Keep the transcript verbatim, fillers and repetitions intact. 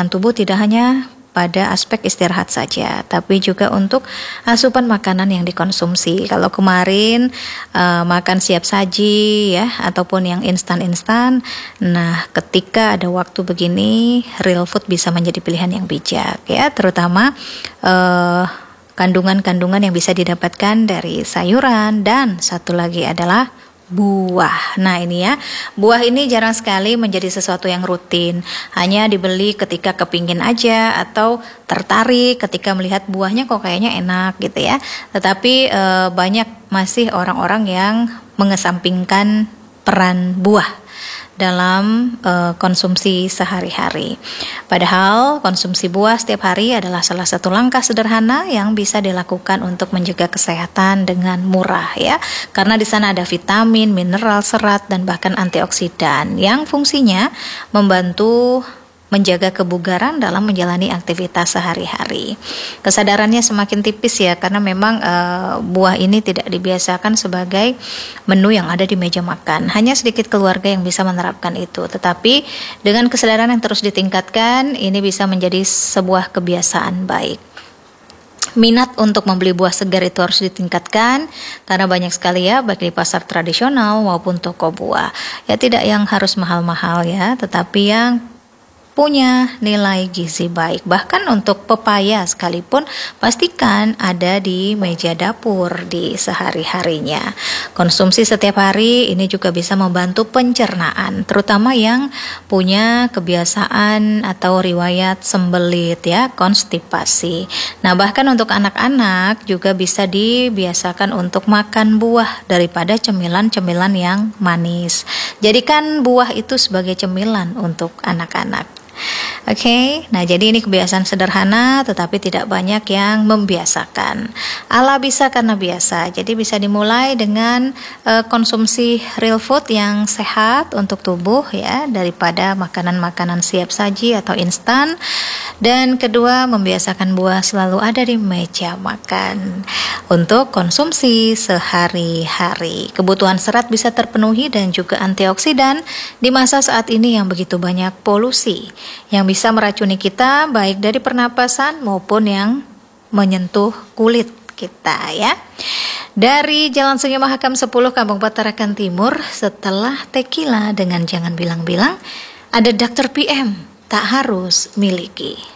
kebutuhan tubuh tidak hanya pada aspek istirahat saja, tapi juga untuk asupan makanan yang dikonsumsi. Kalau kemarin uh, makan siap saji ya, ataupun yang instan-instan, nah ketika ada waktu begini, real food bisa menjadi pilihan yang bijak ya, terutama uh, kandungan-kandungan yang bisa didapatkan dari sayuran, dan satu lagi adalah buah. Nah ini ya, buah ini jarang sekali menjadi sesuatu yang rutin, hanya dibeli ketika kepingin aja atau tertarik ketika melihat buahnya kok kayaknya enak gitu ya. Tetapi e, banyak masih orang-orang yang mengesampingkan peran buah dalam uh, konsumsi sehari-hari. Padahal konsumsi buah setiap hari adalah salah satu langkah sederhana yang bisa dilakukan untuk menjaga kesehatan dengan murah ya. Karena di sana ada vitamin, mineral, serat, dan bahkan antioksidan yang fungsinya membantu menjaga kebugaran dalam menjalani aktivitas sehari-hari. Kesadarannya semakin tipis ya, karena memang e, buah ini tidak dibiasakan sebagai menu yang ada di meja makan. Hanya sedikit keluarga yang bisa menerapkan itu. Tetapi dengan kesadaran yang terus ditingkatkan, ini bisa menjadi sebuah kebiasaan baik. Minat untuk membeli buah segar itu harus ditingkatkan, karena banyak sekali ya, baik di pasar tradisional maupun toko buah. Ya tidak yang harus mahal-mahal ya, tetapi yang punya nilai gizi baik. Bahkan untuk pepaya sekalipun pastikan ada di meja dapur di sehari-harinya. Konsumsi setiap hari ini juga bisa membantu pencernaan, terutama yang punya kebiasaan atau riwayat sembelit ya, konstipasi. Nah bahkan untuk anak-anak juga bisa dibiasakan untuk makan buah daripada cemilan-cemilan yang manis. Jadikan buah itu sebagai cemilan untuk anak-anak. Oke, okay, nah jadi ini kebiasaan sederhana tetapi tidak banyak yang membiasakan. Ala bisa karena biasa, jadi bisa dimulai dengan uh, konsumsi real food yang sehat untuk tubuh ya, daripada makanan-makanan siap saji atau instan. Dan kedua, membiasakan buah selalu ada di meja makan untuk konsumsi sehari-hari. Kebutuhan serat bisa terpenuhi dan juga antioksidan di masa saat ini yang begitu banyak polusi yang bisa meracuni kita, baik dari pernapasan maupun yang menyentuh kulit kita ya. Dari Jalan Sungai Mahakam sepuluh, Kampung Patarakan Timur, setelah tequila dengan Jangan Bilang-Bilang, ada dokter P M, Tak Harus Miliki.